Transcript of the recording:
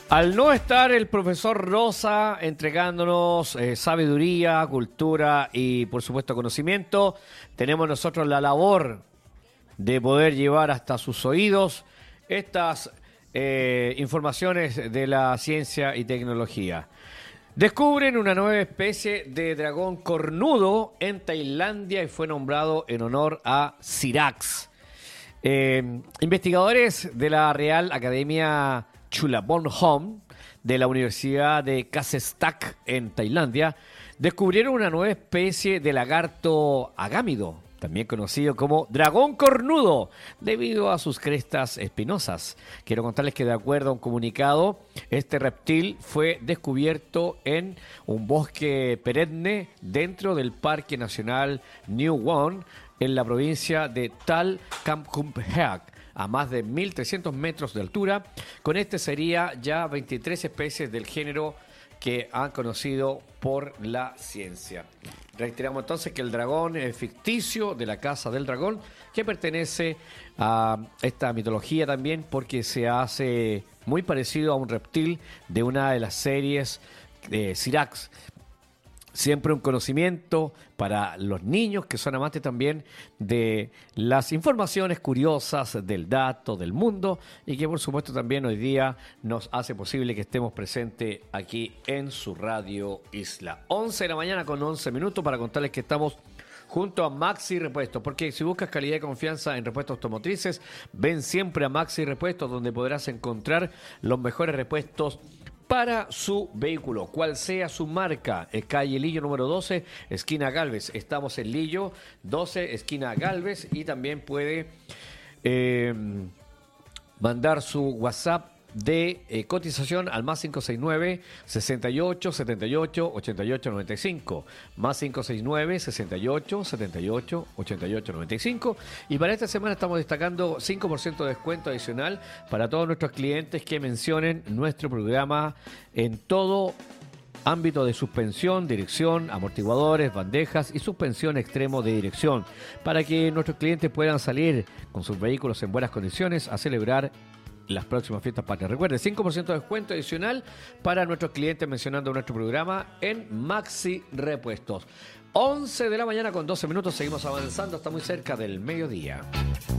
Al no estar el profesor Rosa entregándonos sabiduría, cultura y, por supuesto, conocimiento, tenemos nosotros la labor de poder llevar hasta sus oídos estas informaciones de la ciencia y tecnología. Descubren una nueva especie de dragón cornudo en Tailandia y fue nombrado en honor a Sirax. Investigadores de la Real Academia Chulalongkorn de la Universidad de Kasetstak en Tailandia descubrieron una nueva especie de lagarto agámido, también conocido como dragón cornudo, debido a sus crestas espinosas. Quiero contarles que de acuerdo a un comunicado, este reptil fue descubierto en un bosque perenne dentro del Parque Nacional New Won, en la provincia de Tal Kamkhumphaek, a más de 1.300 metros de altura. Con este sería ya 23 especies del género que han conocido por la ciencia. Reiteramos entonces que el dragón es ficticio de la Casa del Dragón, que pertenece a esta mitología también porque se hace muy parecido a un reptil de una de las series de Sirax. Siempre un conocimiento para los niños que son amantes también de las informaciones curiosas del dato, del mundo, y que por supuesto también hoy día nos hace posible que estemos presentes aquí en su Radio Isla. 11 de la mañana con 11 minutos para contarles que estamos junto a Maxi Repuestos, porque si buscas calidad y confianza en repuestos automotrices, ven siempre a Maxi Repuestos, donde podrás encontrar los mejores repuestos para su vehículo, cual sea su marca. Calle Lillo número 12, esquina Galvez. Estamos en Lillo 12, esquina Galvez, y también puede mandar su WhatsApp de cotización al más 569 68 78 88 95, más 569 68 78 88 95. Y para esta semana estamos destacando 5% de descuento adicional para todos nuestros clientes que mencionen nuestro programa en todo ámbito de suspensión, dirección, amortiguadores, bandejas y suspensión extremo de dirección, para que nuestros clientes puedan salir con sus vehículos en buenas condiciones a celebrar las próximas fiestas patrias. Recuerde, 5% de descuento adicional para nuestros clientes mencionando nuestro programa en Maxi Repuestos. 11 de la mañana con 12 minutos, seguimos avanzando hasta muy cerca del mediodía.